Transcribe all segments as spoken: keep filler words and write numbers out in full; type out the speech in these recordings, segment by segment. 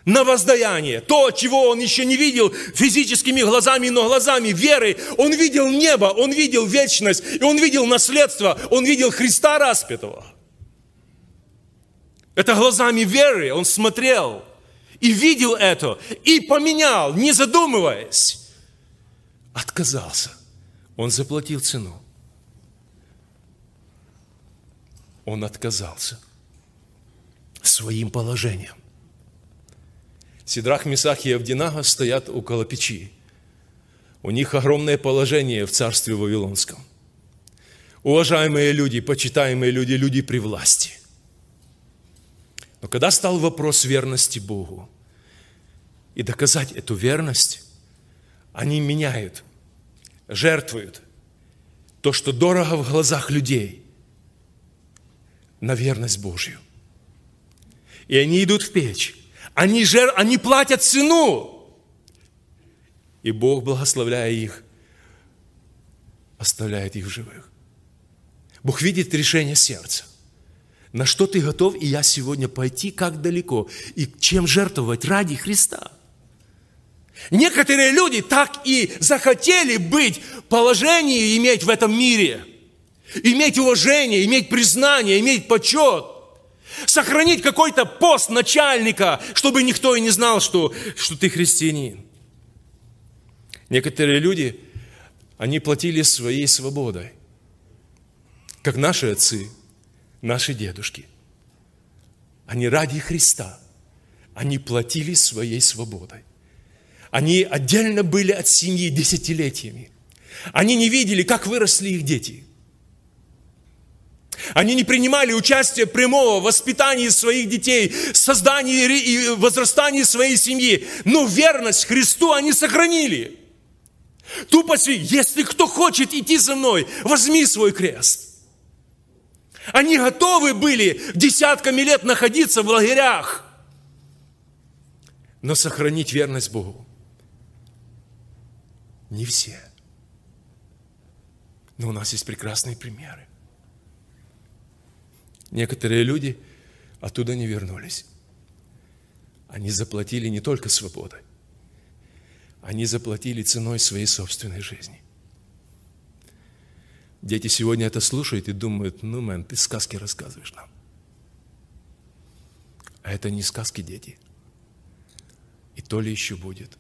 на воздаяние. То, чего он еще не видел физическими глазами, но глазами веры. Он видел небо, он видел вечность, и он видел наследство, он видел Христа распятого. Это глазами веры он смотрел и видел это, и поменял, не задумываясь. Отказался. Он заплатил цену. Он отказался своим положением. Сидрах, Месах и Авденаго стоят около печи. У них огромное положение в царстве Вавилонском. Уважаемые люди, почитаемые люди, люди при власти. Но когда стал вопрос верности Богу, и доказать эту верность, они меняют, жертвуют то, что дорого в глазах людей, на верность Божью. И они идут в печь. Они, жер... они платят цену. И Бог, благословляя их, оставляет их в живых. Бог видит решение сердца. На что ты готов, и я сегодня пойти, как далеко, и чем жертвовать ради Христа. Некоторые люди так и захотели быть в положении, иметь в этом мире. Иметь уважение, иметь признание, иметь почет. Сохранить какой-то пост начальника, чтобы никто и не знал, что, что ты христианин. Некоторые люди, они платили своей свободой. Как наши отцы, наши дедушки. Они ради Христа, они платили своей свободой. Они отдельно были от семьи десятилетиями. Они не видели, как выросли их дети. Они не принимали участие прямого в воспитании своих детей, создании и возрастании своей семьи. Но верность Христу они сохранили. Тупость, если кто хочет идти за мной, возьми свой крест. Они готовы были десятками лет находиться в лагерях, но сохранить верность Богу не все. Но у нас есть прекрасные примеры. Некоторые люди оттуда не вернулись. Они заплатили не только свободой, они заплатили ценой своей собственной жизни. Дети сегодня это слушают и думают: ну, мэн, ты сказки рассказываешь нам. А это не сказки, дети. И то ли еще будет.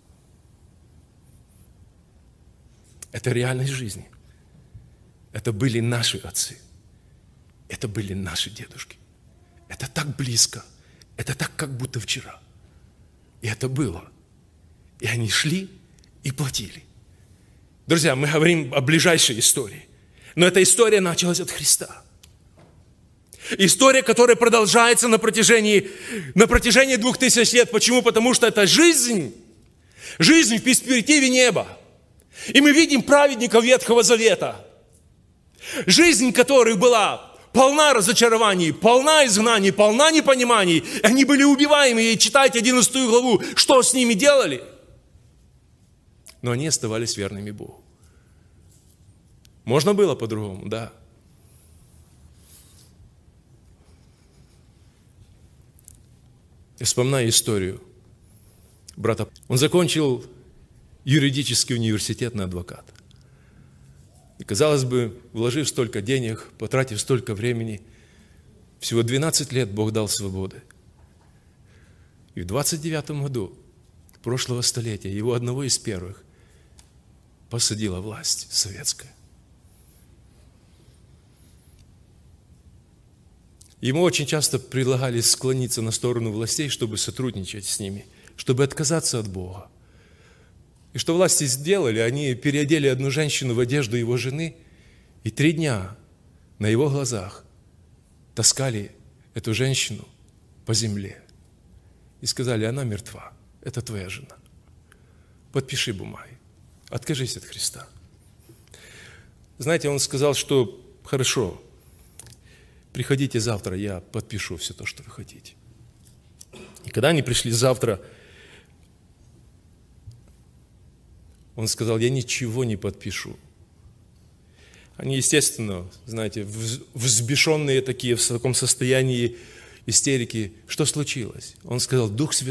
Это реальность жизни. Это были наши отцы. Это были наши дедушки. Это так близко. Это так, как будто вчера. И это было. И они шли и платили. Друзья, мы говорим о ближайшей истории. Но эта история началась от Христа. История, которая продолжается на протяжении, на протяжении двух тысяч лет. Почему? Потому что это жизнь. Жизнь в перспективе неба. И мы видим праведников Ветхого Завета. Жизнь которых была полна разочарований, полна изгнаний, полна непониманий. Они были убиваемы. И читайте одиннадцатую главу, что с ними делали. Но они оставались верными Богу. Можно было по-другому, да. Я вспоминаю историю брата. Он закончил юридический университет на адвоката. И, казалось бы, вложив столько денег, потратив столько времени, всего двенадцать лет Бог дал свободы. И в двадцать девятом году прошлого столетия его одного из первых посадила власть советская. Ему очень часто предлагали склониться на сторону властей, чтобы сотрудничать с ними, чтобы отказаться от Бога. И что власти сделали? Они переодели одну женщину в одежду его жены и три дня на его глазах таскали эту женщину по земле. И сказали: она мертва, это твоя жена. Подпиши бумаги, откажись от Христа. Знаете, он сказал, что хорошо, приходите завтра, я подпишу все то, что вы хотите. И когда они пришли завтра, он сказал: я ничего не подпишу. Они, естественно, знаете, взбешенные такие, в таком состоянии истерики. Что случилось? Он сказал: Дух Святой